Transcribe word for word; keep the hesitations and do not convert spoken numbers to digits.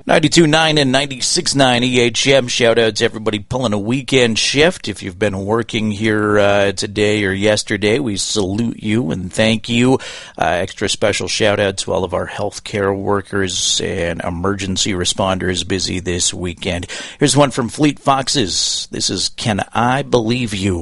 ninety-two point nine and ninety-six point nine E H M. Shout out to everybody pulling a weekend shift. If you've been working here uh, today or yesterday, we salute you and thank you. Uh, extra special shout out to all of our healthcare workers and emergency responders busy this weekend. Here's one from Fleet Foxes. This is Can I Believe You?